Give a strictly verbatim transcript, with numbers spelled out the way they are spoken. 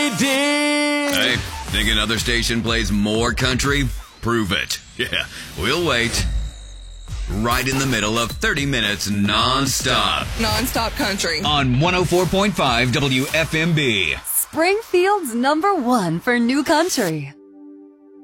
Hey, think another station plays more country? Prove it. Yeah, we'll wait. Right in the middle of thirty minutes non-stop. Non-stop country. On one oh four point five W F M B. Springfield's number one for new country.